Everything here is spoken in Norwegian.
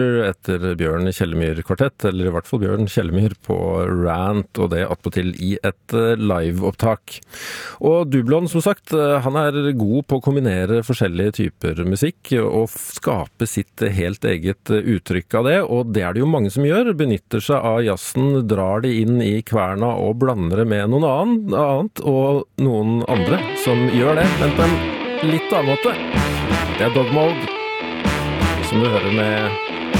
etter Bjørn Kjellemyr-kvartett, eller i hvert fall Bjørn Kjellemyr på Rant, og det attpåtil i et liveopptak. Og Dublon, som sagt, han god på å kombinere forskjellige typer musikk og skape sitt helt eget uttrykk av det, og det det jo mange som gjør, benytter seg av jazzen, drar det inn i kverna og blander det med noen annet, og noen andre som gjør det, men på en litt annen måte. Det Dog Mode, som du hører med